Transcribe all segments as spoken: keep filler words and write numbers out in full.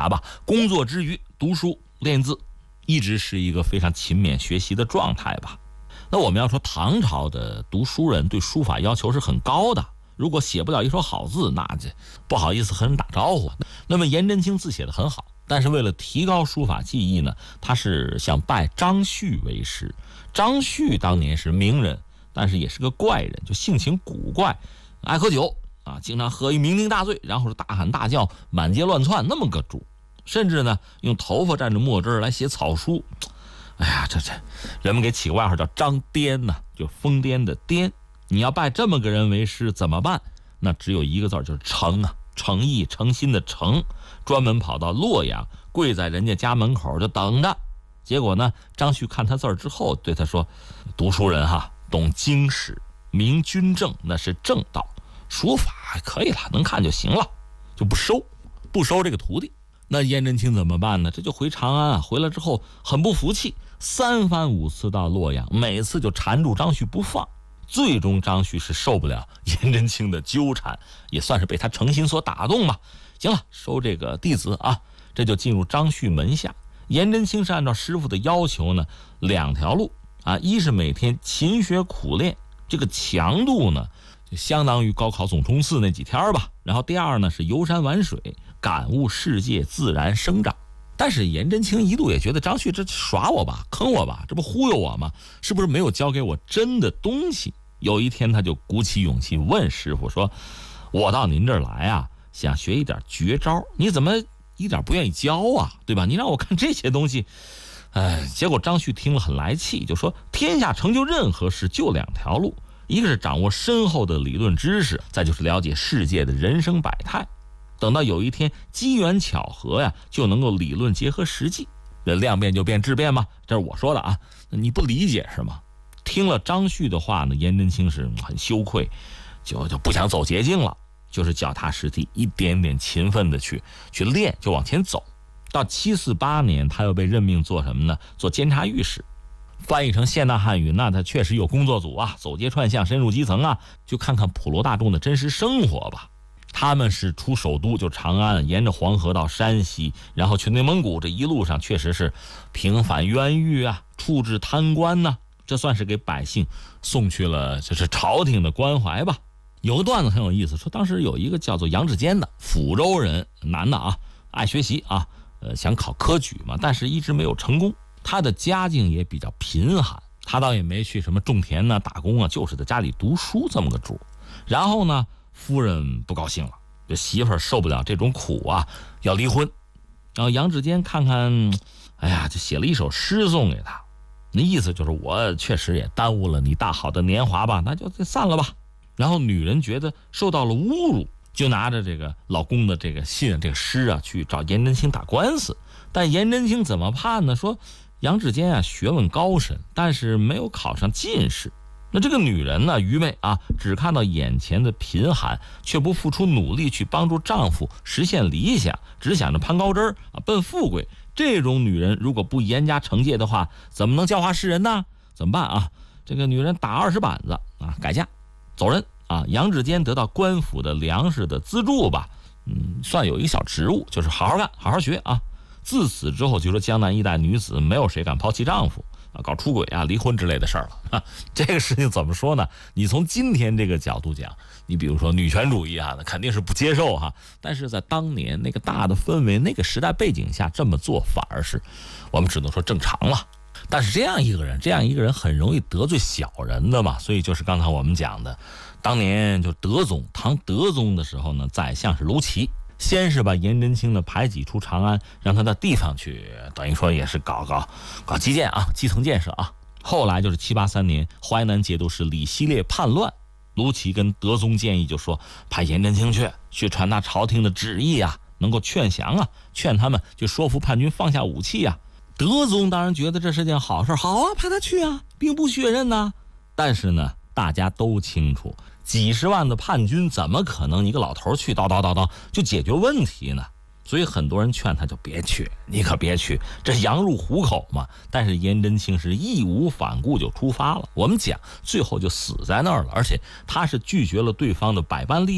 法吧，工作之余读书练字，一直是一个非常勤勉学习的状态吧。那我们要说唐朝的读书人对书法要求是很高的，如果写不了一手好字，那这不好意思和人打招呼。那么颜真卿字写得很好，但是为了提高书法技艺呢，他是想拜张旭为师。张旭当年是名人，但是也是个怪人，就性情古怪，爱喝酒啊，经常喝一酩酊大醉，然后是大喊大叫，满街乱窜，那么个主。甚至呢，用头发蘸着墨汁来写草书。哎呀，这这人们给起个外号叫张癫呢，就疯癫的癫。你要拜这么个人为师怎么办？那只有一个字，就是诚啊，诚意诚心的诚。专门跑到洛阳，跪在人家家门口就等着。结果呢，张旭看他字儿之后对他说，读书人哈，懂经史，明军政，那是正道，书法可以了，能看就行了，就不收不收这个徒弟。那颜真卿怎么办呢？这就回长安啊，回来之后很不服气，三番五次到洛阳，每次就缠住张旭不放。最终张旭是受不了颜真卿的纠缠，也算是被他诚心所打动吧。行了，收这个弟子啊，这就进入张旭门下。颜真卿是按照师傅的要求呢，两条路啊，一是每天勤学苦练，这个强度呢就相当于高考总冲刺那几天吧。然后第二呢是游山玩水，感悟世界自然生长。但是颜真卿一度也觉得张旭这耍我吧，坑我吧，这不忽悠我吗？是不是没有教给我真的东西？有一天他就鼓起勇气问师傅说，我到您这儿来啊，想学一点绝招，你怎么一点不愿意教啊，对吧？你让我看这些东西。哎，结果张旭听了很来气，就说天下成就任何事就两条路，一个是掌握深厚的理论知识，再就是了解世界的人生百态。等到有一天机缘巧合呀，就能够理论结合实际，这量变就变质变嘛，这是我说的啊，你不理解是吗？听了张旭的话呢，颜真卿是很羞愧，就就不想走捷径了，就是脚踏实地，一点点勤奋的去去练，就往前走。到七四八年，他又被任命做什么呢？做监察御史。翻译成现代汉语，那他确实有工作组啊，走街串巷，深入基层啊，就看看普罗大众的真实生活吧。他们是出首都就长安，沿着黄河到山西，然后去内蒙古，这一路上确实是平反冤狱啊，处置贪官呢、啊，这算是给百姓送去了就是朝廷的关怀吧。有个段子很有意思，说当时有一个叫做杨志坚的抚州人，男的啊，爱学习啊，呃，想考科举嘛，但是一直没有成功。他的家境也比较贫寒，他倒也没去什么种田呢、打工啊，就是在家里读书这么个主。然后呢，夫人不高兴了，这媳妇儿受不了这种苦啊，要离婚。然后杨志坚看看，哎呀，就写了一首诗送给他，那意思就是我确实也耽误了你大好的年华吧，那就散了吧。然后女人觉得受到了侮辱，就拿着这个老公的这个信、这个诗啊，去找颜真卿打官司。但颜真卿怎么判呢？说杨志坚啊，学问高深，但是没有考上进士。那这个女人呢，愚昧啊，只看到眼前的贫寒，却不付出努力去帮助丈夫实现理想，只想着攀高枝啊，奔富贵。这种女人如果不严加惩戒的话，怎么能教化世人呢？怎么办啊？这个女人打二十板子啊，改嫁走人啊。杨志坚得到官府的粮食的资助吧，嗯，算有一个小职务，就是好好干，好好学啊。自此之后，就说江南一带女子没有谁敢抛弃丈夫啊，搞出轨啊、离婚之类的事儿了、啊。这个事情怎么说呢？你从今天这个角度讲，你比如说女权主义啊，那肯定是不接受哈。但是在当年那个大的氛围、那个时代背景下，这么做反而是我们只能说正常了。但是这样一个人，这样一个人很容易得罪小人的嘛。所以就是刚才我们讲的，当年就德宗唐德宗的时候呢，宰相是卢杞。先是把颜真卿呢排挤出长安，让他到地方去，等于说也是搞搞搞基建啊，基层建设啊。后来就是七八三年，淮南节度使李希烈叛乱，卢杞跟德宗建议就说，派颜真卿去，去传达朝廷的旨意啊，能够劝降啊，劝他们就说服叛军放下武器啊。德宗当然觉得这是件好事，好啊，派他去啊，兵不血刃呐、啊。但是呢，大家都清楚，几十万的叛军怎么可能一个老头去叨叨叨叨就解决问题呢？所以很多人劝他就别去，你可别去，这羊入虎口嘛。但是颜真卿是义无反顾就出发了，我们讲最后就死在那儿了，而且他是拒绝了对方的百般利诱，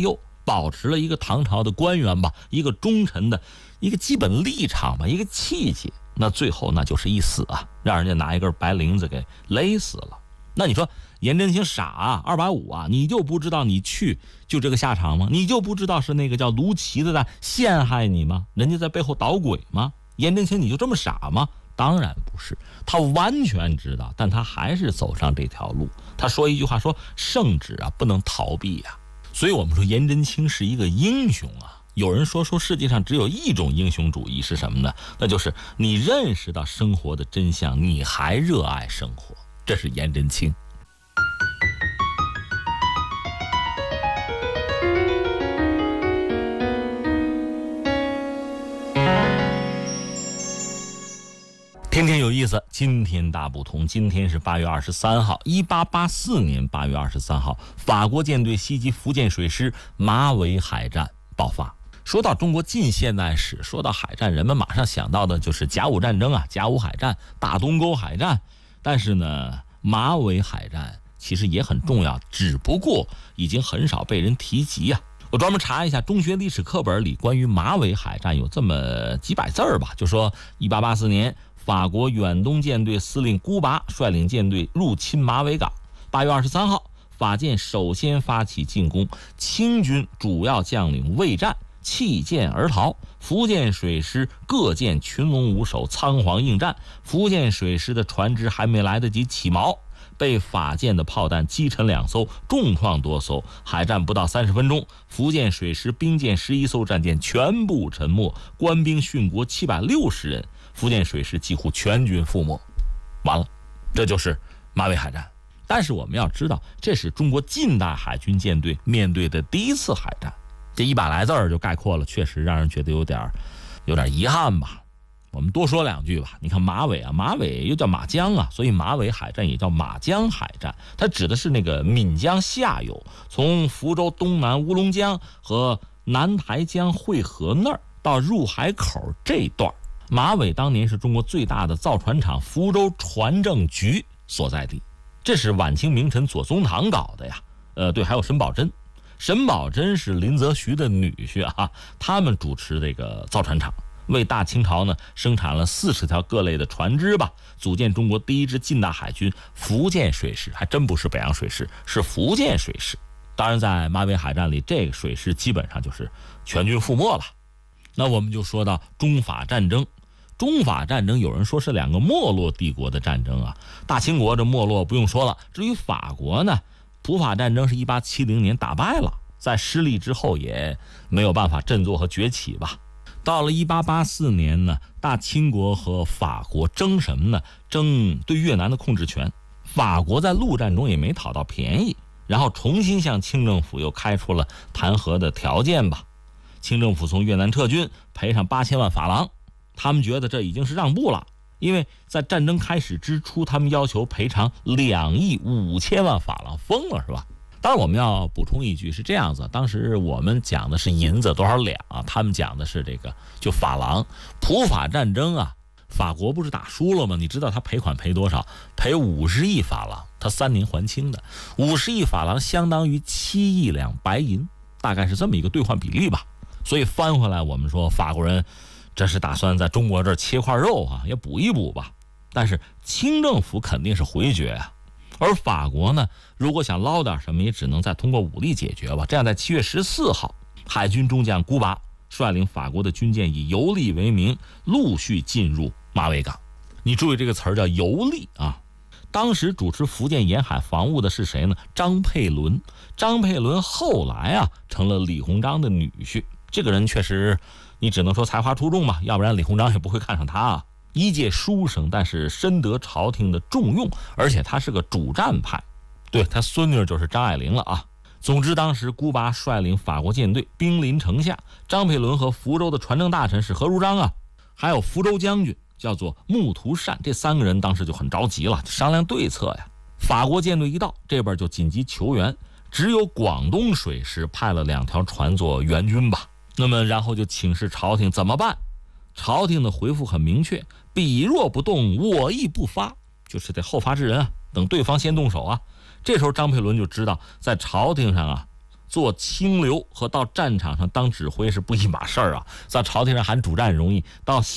保持了一个唐朝的官员吧，一个忠臣的一个基本立场吧，一个气节。那最后那就是一死啊，让人家拿一根白绫子给勒死了。那你说颜真卿傻啊，二百五啊，你就不知道你去就这个下场吗？你就不知道是那个叫卢杞的在陷害你吗？人家在背后捣鬼吗？颜真卿你就这么傻吗？当然不是，他完全知道，但他还是走上这条路。他说一句话，说圣旨啊不能逃避啊。所以我们说颜真卿是一个英雄啊。有人说说世界上只有一种英雄主义是什么呢？那就是你认识到生活的真相，你还热爱生活，这是颜真卿。天天有意思，今天大不同。今天是八月二十三号，一八八四年八月二十三号，法国舰队袭击福建水师，马尾海战爆发。说到中国近现代史，说到海战，人们马上想到的就是甲午战争啊，甲午海战、大东沟海战。但是呢，马尾海战其实也很重要，只不过已经很少被人提及啊。我专门查一下中学历史课本里关于马尾海战有这么几百字儿吧，就说一八八四年，法国远东舰队司令孤拔率领舰队入侵马尾港。八月二十三号，法舰首先发起进攻，清军主要将领畏战，弃舰而逃。福建水师各舰群龙无首，仓皇应战。福建水师的船只还没来得及起锚，被法舰的炮弹击沉两艘，重创多艘。海战不到三十分钟，福建水师兵舰十一艘战舰全部沉没，官兵殉国七百六十人，福建水师几乎全军覆没。完了，这就是马尾海战。但是我们要知道，这是中国近代海军舰队面对的第一次海战。这一百来字儿就概括了，确实让人觉得有点有点遗憾吧。我们多说两句吧。你看马尾啊，马尾又叫马江啊，所以马尾海战也叫马江海战。它指的是那个闽江下游，从福州东南乌龙江和南台江汇合那儿到入海口这段。马尾当年是中国最大的造船厂福州船政局所在地，这是晚清名臣左宗棠搞的呀。呃，对，还有沈葆桢。沈葆桢是林则徐的女婿啊，他们主持这个造船厂，为大清朝呢生产了四十条各类的船只吧，组建中国第一支近代海军福建水师，还真不是北洋水师，是福建水师。当然在马尾海战里，这个水师基本上就是全军覆没了。那我们就说到中法战争。中法战争有人说是两个没落帝国的战争啊，大清国这没落不用说了，至于法国呢，普法战争是一八七零年打败了，在失利之后也没有办法振作和崛起吧。到了一八八四年呢，大清国和法国争什么呢？争对越南的控制权。法国在陆战中也没讨到便宜，然后重新向清政府又开出了谈和的条件吧。清政府从越南撤军，赔上八千万法郎。他们觉得这已经是让步了，因为在战争开始之初，他们要求赔偿两亿五千万法郎，疯了是吧？当然我们要补充一句，是这样子，当时我们讲的是银子多少两啊，他们讲的是这个就法郎。普法战争啊，法国不是打输了吗？你知道他赔款赔多少？赔五十亿法郎，他三年还清的。五十亿法郎相当于七亿两白银，大概是这么一个兑换比例吧。所以翻回来，我们说法国人这是打算在中国这儿切块肉啊，也补一补吧。但是清政府肯定是回绝啊，而法国呢，如果想捞点什么，也只能再通过武力解决吧。这样，在七月十四号，海军中将孤拔率领法国的军舰以游历为名，陆续进入马尾港。你注意这个词儿叫游历啊。当时主持福建沿海防务的是谁呢？张佩纶。张佩纶后来啊，成了李鸿章的女婿。这个人确实，你只能说才华出众吧，要不然李鸿章也不会看上他啊。一介书生，但是深得朝廷的重用，而且他是个主战派。对，他孙女就是张爱玲了啊。总之，当时孤拔率领法国舰队兵临城下，张佩纶和福州的船政大臣是何如章啊，还有福州将军叫做穆图善，这三个人当时就很着急了，商量对策呀。法国舰队一到，这边就紧急求援，只有广东水师派了两条船做援军吧。那么然后就请示朝廷怎么办？朝廷的回复很明确，彼若不动，我亦不发，就是得后发制人啊，等对方先动手啊。这时候张佩纶就知道，在朝廷上啊， 做清流和到战场上当指挥是不一码事儿啊。在朝廷上喊主战容易，到